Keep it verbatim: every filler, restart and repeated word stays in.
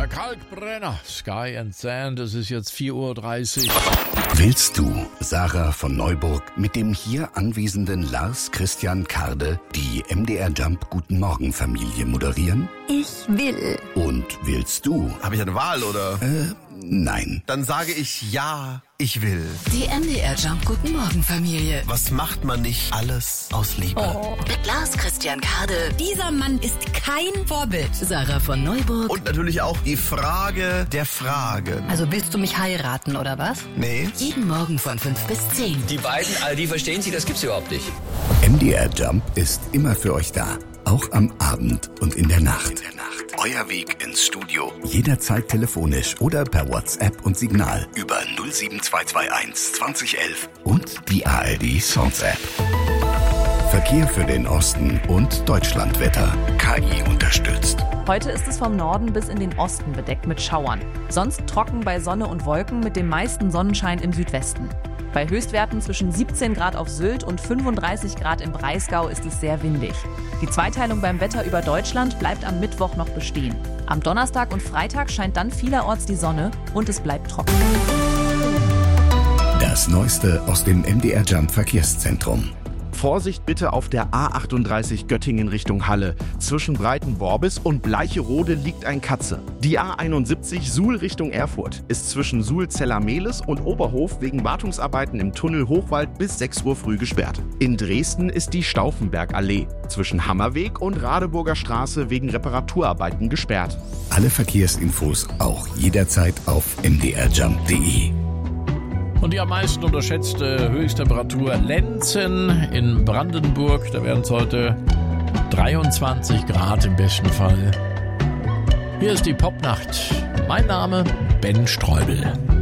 Der Kalkbrenner, Sky and Sand, es ist jetzt vier Uhr dreißig. Willst du, Sarah von Neuburg, mit dem hier anwesenden Lars Christian Karde die M D R Jump Guten Morgen Familie moderieren? Ich will. Und willst du? Habe ich eine Wahl, oder? Äh, nein. Dann sage ich ja, ich will. Die M D R Jump Guten Morgen Familie. Was macht man nicht alles aus Liebe? Oh. Mit Lars Christian Karde. Dieser Mann ist kein Vorbild. Sarah von Neuburg. Und natürlich auch die Frage der Fragen. Also willst du mich heiraten, oder was? Nee. Jeden Morgen von fünf bis zehn. Die beiden, all die verstehen sich, das gibt's überhaupt nicht. M D R Jump ist immer für euch da. Auch am Abend und in der Nacht. In der Nacht. Euer Weg ins Studio. Jederzeit telefonisch oder per WhatsApp und Signal über null sieben zwei zwei eins zwanzig elf und die A R D Songs App. Verkehr für den Osten und Deutschlandwetter. K I unterstützt. Heute ist es vom Norden bis in den Osten bedeckt mit Schauern. Sonst trocken bei Sonne und Wolken mit dem meisten Sonnenschein im Südwesten. Bei Höchstwerten zwischen siebzehn Grad auf Sylt und fünfunddreißig Grad im Breisgau ist es sehr windig. Die Zweiteilung beim Wetter über Deutschland bleibt am Mittwoch noch bestehen. Am Donnerstag und Freitag scheint dann vielerorts die Sonne und es bleibt trocken. Das Neueste aus dem M D R Jump Verkehrszentrum. Vorsicht bitte auf der A achtunddreißig Göttingen Richtung Halle. Zwischen Breitenworbis und Bleicherode liegt ein Katze. Die A einundsiebzig Suhl Richtung Erfurt ist zwischen Suhl-Zellermehlis und Oberhof wegen Wartungsarbeiten im Tunnel Hochwald bis sechs Uhr früh gesperrt. In Dresden ist die Stauffenbergallee zwischen Hammerweg und Radeburger Straße wegen Reparaturarbeiten gesperrt. Alle Verkehrsinfos auch jederzeit auf m d r jump punkt d e. Und die am meisten unterschätzte Höchsttemperatur Lenzen in Brandenburg. Da werden es heute dreiundzwanzig Grad im besten Fall. Hier ist die Popnacht. Mein Name Ben Streubel.